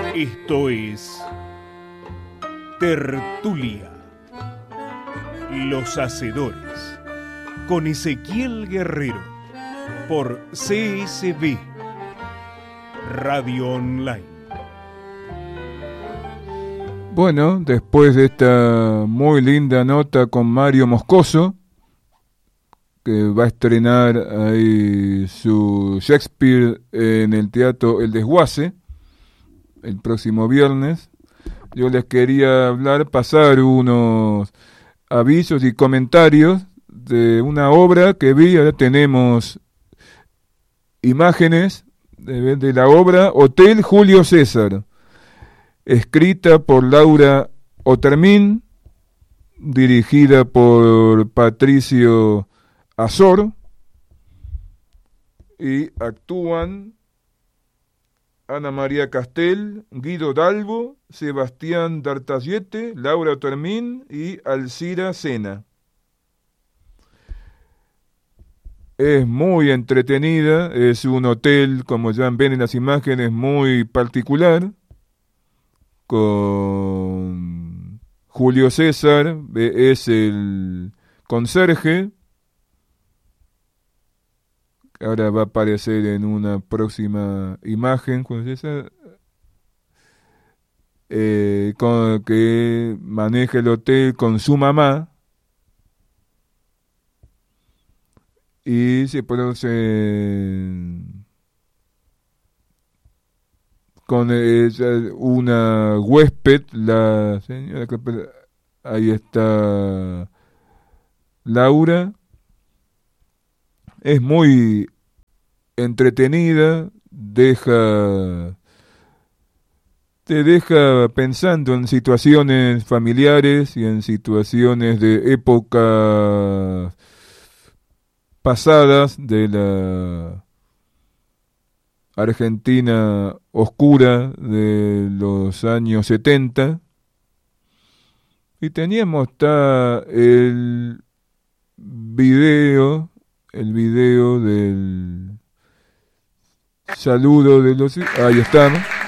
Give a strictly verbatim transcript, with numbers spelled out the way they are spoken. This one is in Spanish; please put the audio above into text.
Esto es Tertulia, Los Hacedores, con Ezequiel Guerrero, por C S B Radio Online. Bueno, después de esta muy linda nota con Mario Moscoso, que va a estrenar ahí su Shakespeare en el Teatro El Desguace el próximo viernes, yo les quería hablar, pasar unos avisos y comentarios de una obra que vi. Ahora tenemos imágenes de, de la obra Hotel Julio César, escrita por Laura Otermin, dirigida por Patricio Azor, y actúan Ana María Castel, Guido Dalbo, Sebastián Dartallete, Laura Otermin y Alcira Sena. Es muy entretenida, es un hotel, como ya ven en las imágenes, muy particular, con Julio César, es el conserje. Ahora va a aparecer en una próxima imagen, Julio César, eh, con, que maneja el hotel con su mamá. Y se produce con ella una huésped, la señora, ahí está Laura. Es muy entretenida, deja, te deja pensando en situaciones familiares y en situaciones de épocas pasadas de la Argentina oscura de los años setenta. Y teníamos ta, el video, el video del saludo de los... Ahí está, ¿no?